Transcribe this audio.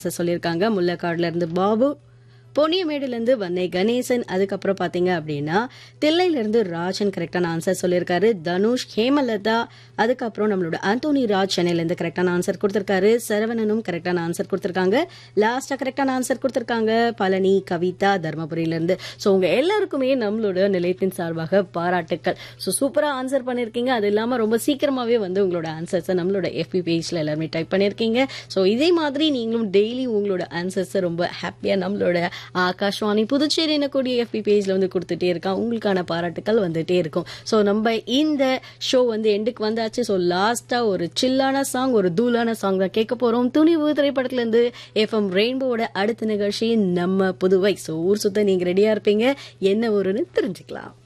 சொல்லியிருக்காங்க. முள்ளக்காடுல இருந்து பாபு, பொன்னியமேடுல இருந்து வன்னை கணேசன், அதுக்கப்புறம் பாத்தீங்க அப்படின்னா தில்லையில இருந்து ராஜன் கரெக்டான ஆன்சர் சொல்லியிருக்காரு. தனுஷ், ஹேமலதா, அதுக்கப்புறம் நம்மளோட ஆண்டோனி ராஜ் சென்னையில இருந்து கரெக்டான ஆன்சர் கொடுத்திருக்காரு. சரவணனும் கரெக்டான ஆன்சர் கொடுத்திருக்காங்க. லாஸ்டா கரெக்டான ஆன்சர் கொடுத்திருக்காங்க பழனி, கவிதா தர்மபுரியில இருந்து. ஸோ உங்க எல்லாருக்குமே நம்மளோட நிலையத்தின் சார்பாக பாராட்டுக்கள். ஸோ சூப்பரா ஆன்சர் பண்ணிருக்கீங்க. அது இல்லாம ரொம்ப சீக்கிரமாவே வந்து உங்களோட ஆன்சர்ஸை நம்மளோட FB பேஜ்ல எல்லாருமே டைப் பண்ணிருக்கீங்க. ஸோ இதே மாதிரி நீங்களும் டெய்லி உங்களோட ஆன்சர்ஸை ரொம்ப ஹாப்பியா நம்மளோட ஆகாஷ்வாணி புதுச்சேரி கூடிய FB பேஜ்ல வந்து கொடுத்துட்டே இருக்கான். உங்களுக்கான பாராட்டுக்கள் வந்துட்டே இருக்கும். ஸோ நம்ம இந்த ஷோ வந்து எண்டுக்கு வந்தாச்சு. ஸோ லாஸ்டா ஒரு சில்லான சாங், ஒரு தூளான சாங் தான் கேட்க போறோம். துணிவு திரைப்படத்துல இருந்து FM ரெயின்போட அடுத்த நிகழ்ச்சி நம்ம புதுவை. ஸோ ஊர் சுத்த நீங்க ரெடியா இருப்பீங்க. என்ன ஊருன்னு தெரிஞ்சுக்கலாம்.